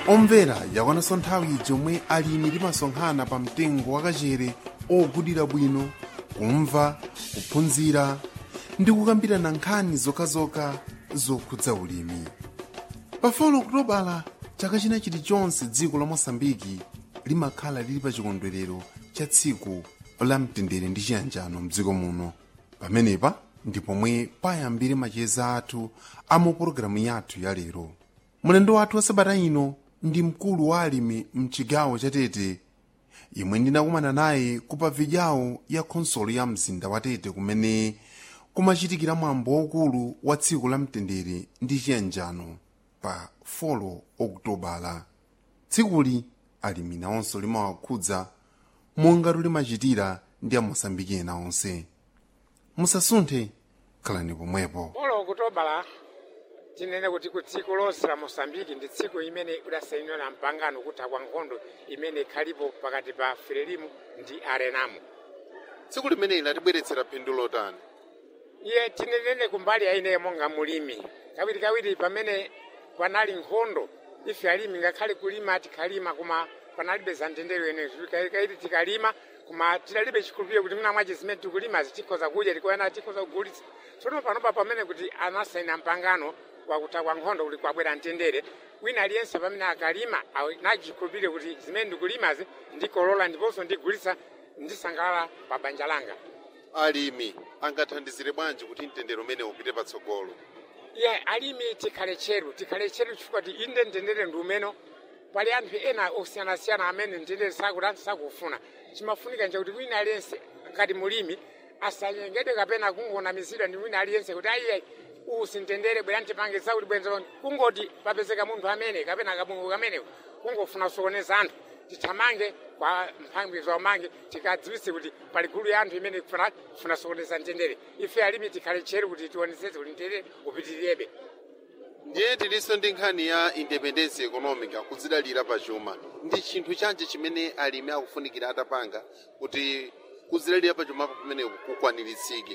omvera yakwananso nthawi yomwe alimi limasonkhana pa mtengo wakachere ogudira bwino, kumva, kuphunzira ndi kukambirana nkhani zokhazokha zokhudza ulimi. Pa 4 Okutobala chaka china chilichonse dziko la Mosambiki limakhala lili pa chikondwerero cha tsiku la mtendere ndi chiyanjano mdziko muno. Pamenepa ndi pomwe payambire macheza athu a mu pologalamu yathu ya lero. Mulendo wathu wa sabata ino ndi mkulu wa alimi mchigawo cha Tete, yemwe ndinakumana naye kupa vijawo ya khonsolo ya mzinda wa Tete kumene kumachitikira mwambo waukulu wa tsiku la mtendere ndi chiyanjano pa 4 Okutobala. Tsikuli alimi nawonso limawakhudza monga limachitira ndi a Mosambiki ena onse. Musasunthe, khalani pomwepo. 4 Okutobala tinene kuti ku tsiku lonse la Mosambiki ndi tsiku imene idasayinidwa na mpangano kutha kwa nkhondo imene ikhalipo pakati pa Frelimo ndi Arenamo. Tsiku limene latibweretsera phindu lotani? Iye tinene kumbali ya ine monga mulimi. Kawiri pamene panali nkhondo, ife alimi ngakhale kulima tikhalima kuma panalibe za mtendere wene. Kaiti tikalima kuma tidalibe chikhulupiriro kuti mna mwachi zimene tikulima zitikhoza kudya tikoyana tikhoza kugulitsa. Tsono panopa pamene kuti anasayina mpangano wakutha kwa nkhondo kuti kwabwera mtendere, wina aliyense pamene akalima nachikhulupiriro kuti zimene ndikulimazi ndikolola ndiponso ndigulitsa ndisangalala pa banja langa. Alimi angathandizire bwanji kuti mtendere umene upite patsogolo? Alimi tikhale cheru chifukwa kuti inde mtendere ndi umeno pali anthu ena osiyanasiyana amene mtendere sakufuna. Chimafunika nje kuti wina aliyense ngati mulimi asanyengedwe kapena kungonamizidwa ndi wina aliyense kuti ayi usintendere bwera ntipange zakuti bwenza kungoti papezeka munthu amene kapena kabungu kamene kungofuna sokoneza anthu tithamange kwa mphamvu zomange tikadziwitse kuti pali gulu ya anthu imene kufuna sokoneza mtendere. Ife alimi tikhale cheru kuti tionetsetse kuti mtendere upitirebe. Ndiye tilinso ndi nkhani ya independence economic kudzidalira pa chuma. Ndi chinthu chanje chimene alimi akufunikira atapanga kuti kudzidalira pa chuma pamene kukwaniritsike.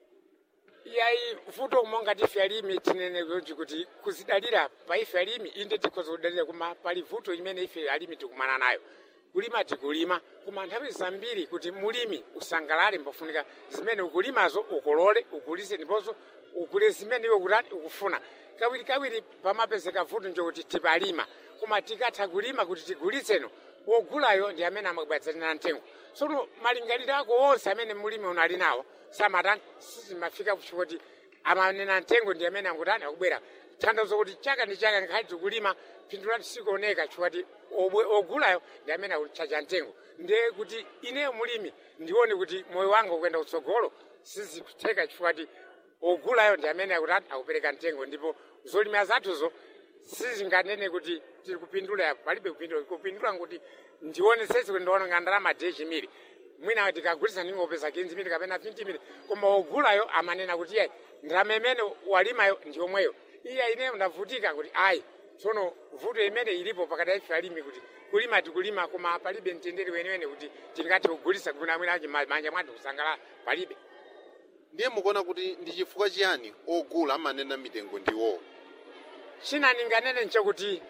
Vuto monga ife alimi tinene kuti kuzidalira pa ife alimi inde tikhoza kudalira kuma pali vuto imene ife alimi tikumana nayo. Kulima tikulima kuma nthawi zambiri kuti mulimi usangalale mpofunika zimene ukulimazo ukolole ugulitse ndiponso ugule zimene iwe kuti ukufuna. Kawiri pamapezeka vuto nje kuti tipalima kuma tikatha kulima kuti tigulitseno wogulayo ndi amene amabwadzana mtengo. Tsono malingaliro ako onse amene mulimi unali nawo samatani sizimafika kuti amanena mtengo ndi amene angutani akubwera. Tanthauzo kuti chaka ndi chaka ngakhale tikulima phindu lati sikuoneka chifukwa ogulayo ndi amene akuchacha mtengo. Ndiye kuti ineyo mulimi ndione kuti moyo wanga ukuyenda kutsogolo sizikutheka chifukwa kuti ogulayo ndi amene akutani akupereka mtengo, ndipo zolima zathuzo sizinganene kuti tiri kupindula palibe kupindula kuti ndionesese kuti ndiona ngandalama dechimiri mwina tikagulitsa ndingopeza 15 kapena 20 koma ogulayo amanena kuti iye ndalama imene walimayo ndi omweyo. Iye ineyo ndavutika kuti ayi tsono vuto imene ilipo pakati ife alimi kuti kulima tikulima koma palibe mtendere weniweni kuti tingathe kugulitsa kuna mwina achi manja mwathu kusangalala palibe. Ndiye mukuona kuti ndi chifukwa chiyani ogula amanena mitengo ndiwo? China ninganene nchokuti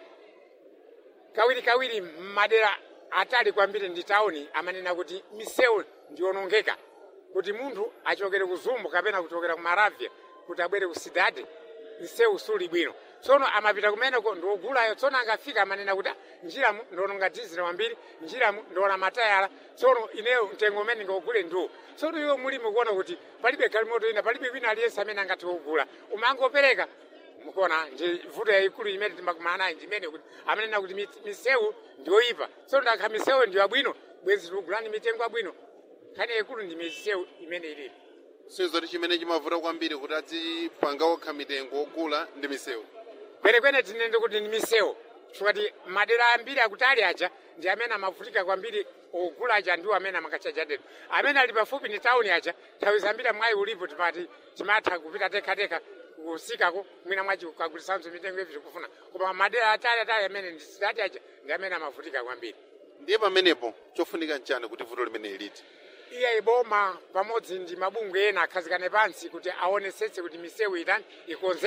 kawiri madera atali kwambiri ndi tauni amanena kuti misewu ndionongeka, kuti munthu achokere ku Zumbu kapena kuchokera ku Maravya kuti abwere ku Cidade misewu suli bwino. Tsono amapita kumeneko ndiogulayo, tsono angafika amanena kuti njiramu ndiononga dizili wambiri, njiramu ndiona matayala, tsono ineyo mtengo umene ngogule ndiwo. Tsono iwo mulimi kuona kuti palibe galimoto ina palibe wina aliyense amene angathe kugula umangopereka. Mukuona nje vuto yaikulu imene timakumana nayo ndimene kuti amanena kuti misewu ndioyipa. Tsono ndakha misewu ndiyo abwino bwezi tikugulani mitengo abwino. Nkhani yaikulu ndi misewu imene ilipo. Sizoti chimene chimavuta kwambiri kuti adzipanga okha mitengo ogula ndi misewu. Kwenekwene tinene kuti ndi misewu chifukwa madera ambiri akutali aja ndi amene amavutika kwambiri ogula aja ndiwo amene amakachaja dedo. Amene ali pafupi ndi tauni aja nthawi zambiri mwayi ulipo timatha kupita tekha kusikako mwina mwachi kukagulitsanso mitengo yevi tikufuna. Koma madera atali amene ndi Cidade aja ndi amene amavutika kwambiri. Ndiye pamenepo chofunika nchani kuti vuto limene liti? Iye boma pamodzi ndi mabungwe ena akhazikane pansi kuti aonesetse kuti misewu itani ikonze